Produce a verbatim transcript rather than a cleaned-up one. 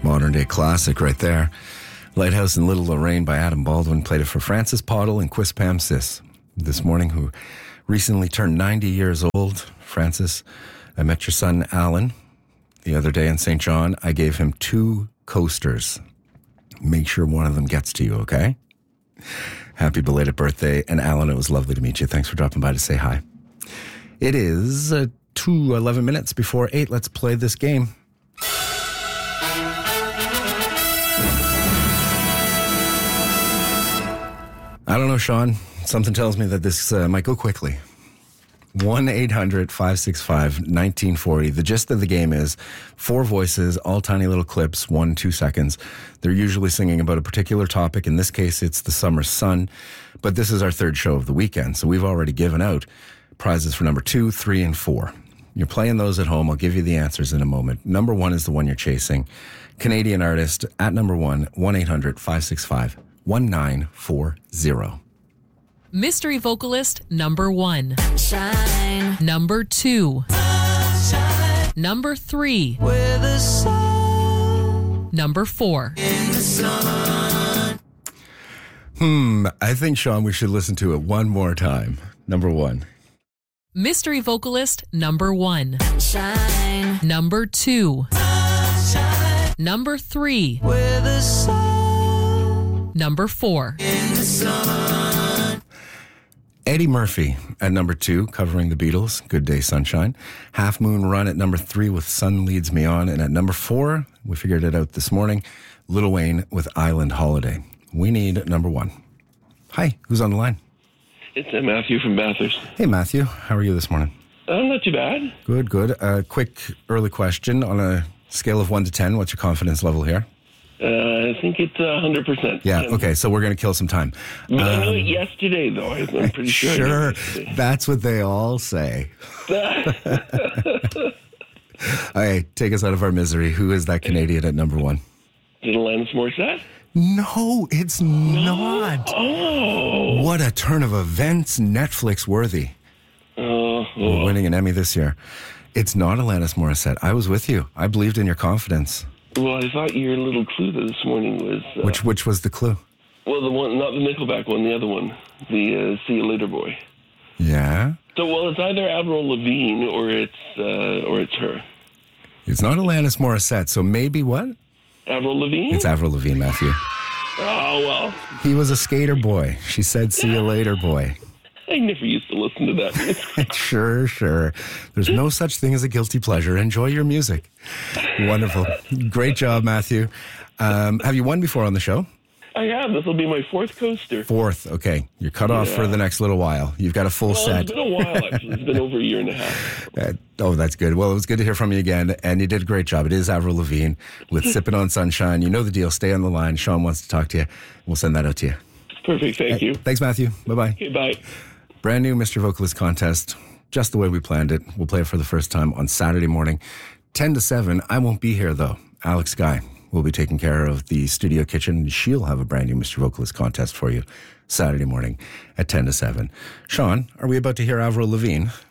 Modern day classic right there. Lighthouse in Little Lorraine by Adam Baldwin. Played it for Francis Pottle and Quispam Sis this morning, who recently turned ninety years old. Francis, I met your son Alan the other day in Saint John. I gave him two coasters. Make sure one of them gets to you, okay? Happy belated birthday. And Alan, it was lovely to meet you. Thanks for dropping by to say hi. It is uh, two eleven minutes before eight. Let's play this game. I don't know, Sean. Something tells me that this uh, might go quickly. one eight hundred five six five one nine four zero. The gist of the game is four voices, all tiny little clips, one, two seconds. They're usually singing about a particular topic. In this case, it's the summer sun. But this is our third show of the weekend, so we've already given out prizes for number two, three, and four. You're playing those at home. I'll give you the answers in a moment. Number one is the one you're chasing. Canadian artist at number one, one eight hundred five six five one nine four zero. Mystery vocalist number one. Shine. Number two. Shine. Number three. Where the sun. Number four. In the sun. Hmm, I think, Sean, we should listen to it one more time. Number one. Mystery vocalist number one. Shine. Number two. Shine. Number three. Where the sun. Number four. In the sun. Eddie Murphy at number two, covering the Beatles, Good Day Sunshine. Half Moon Run at number three with Sun Leads Me On. And at number four, we figured it out this morning, Lil Wayne with Island Holiday. We need number one. Hi, who's on the line? It's uh, Matthew from Bathurst. Hey, Matthew. How are you this morning? Uh, not too bad. Good, good. A uh, quick early question. On a scale of one to ten, what's your confidence level here? Uh, I think it's uh, one hundred percent. Yeah, okay, so we're going to kill some time. Um, I know Um, it yesterday, though. I- I'm pretty sure. I know Sure, it yesterday. that's what they all say. All right, take us out of our misery. Who is that Canadian at number one? Did Alanis Morissette? No, it's not. Oh. What a turn of events, Netflix worthy. Oh. We're oh. winning an Emmy this year. It's not Alanis Morissette. I was with you. I believed in your confidence. Well, I thought your little clue this morning was... Uh, Which which was the clue? Well, the one, not the Nickelback one, the other one. The uh, See You Later Boy. Yeah? So, well, it's either Avril Lavigne or it's uh, or it's her. It's not Alanis Morissette, so maybe what? Avril Lavigne? It's Avril Lavigne, Matthew. Oh, well. He was a skater boy. She said, see you later, boy. I never used to listen to that music. Sure, sure. There's no such thing as a guilty pleasure. Enjoy your music. Wonderful. Great job, Matthew. Um, have you won before on the show? I have. This will be my fourth coaster. Fourth. Okay. You're cut off Yeah. for the next little while. You've got a full Well, set. it's been a while, actually. It's been over a year and a half. Uh, oh, that's good. Well, it was good to hear from you again, and you did a great job. It is Avril Lavigne with Sippin' on Sunshine. You know the deal. Stay on the line. Sean wants to talk to you. We'll send that out to you. Perfect. Thank you. Thanks, Matthew. Bye-bye. Okay, bye. Brand new Mister Vocalist contest, just the way we planned it. We'll play it for the first time on Saturday morning, ten to seven. I won't be here, though. Alex Guy will be taking care of the studio kitchen. She'll have a brand new Mister Vocalist contest for you Saturday morning at ten to seven. Sean, are we about to hear Avril Lavigne?